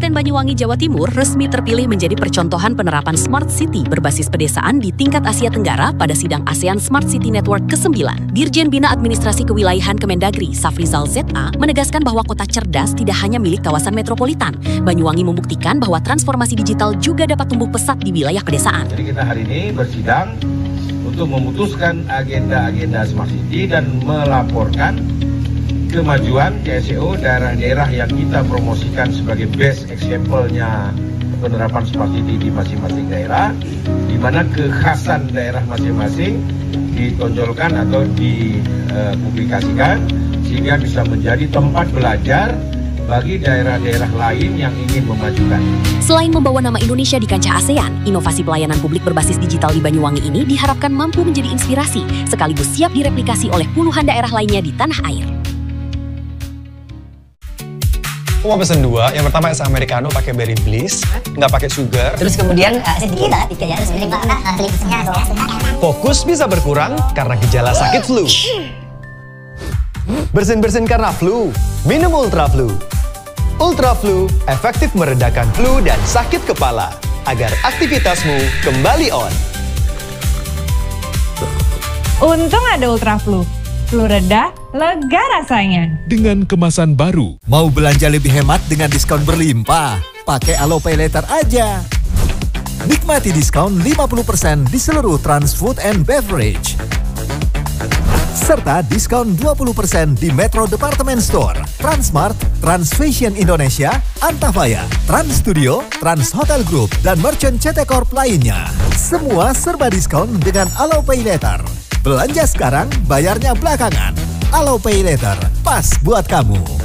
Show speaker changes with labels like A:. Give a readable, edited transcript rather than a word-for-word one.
A: Kabupaten Banyuwangi, Jawa Timur resmi terpilih menjadi percontohan penerapan Smart City berbasis pedesaan di tingkat Asia Tenggara pada sidang ASEAN Smart City Network ke-9. Dirjen Bina Administrasi Kewilayahan Kemendagri, Safrizal ZA, menegaskan bahwa kota cerdas tidak hanya milik kawasan metropolitan. Banyuwangi membuktikan bahwa transformasi digital juga dapat tumbuh pesat di wilayah pedesaan.
B: Jadi kita hari ini bersidang untuk memutuskan agenda-agenda Smart City dan melaporkan kemajuan TSO daerah-daerah yang kita promosikan sebagai best example-nya penerapan Smart City di masing-masing daerah, di mana kekhasan daerah masing-masing ditonjolkan atau dipublikasikan sehingga bisa menjadi tempat belajar bagi daerah-daerah lain yang ingin memajukan.
A: Selain membawa nama Indonesia di kancah ASEAN, inovasi pelayanan publik berbasis digital di Banyuwangi ini diharapkan mampu menjadi inspirasi, sekaligus siap direplikasi oleh puluhan daerah lainnya di tanah air.
C: Aku mau pesen 2, yang pertama es americano pakai berry bliss, nggak pakai sugar.
D: Terus kemudian sedikit lah, 3 ya, terus
C: Fokus bisa berkurang karena gejala sakit flu. Bersin-bersin karena flu, minum Ultra Flu. Ultra Flu efektif meredakan flu dan sakit kepala agar aktivitasmu kembali on.
E: Untung ada Ultra Flu. Flu reda, lega rasanya.
F: Dengan kemasan baru.
G: Mau belanja lebih hemat dengan diskon berlimpah? Pakai Alo Pay Later aja. Nikmati diskon 50% di seluruh Trans Food and Beverage. Serta diskon 20% di Metro Department Store, Transmart, Trans Fashion Indonesia, Antafaya, Trans Studio, Trans Hotel Group, dan merchant CT Corp lainnya. Semua serba diskon dengan Alo Pay Later. Belanja sekarang, bayarnya belakangan. Alo Pay Later, pas buat kamu.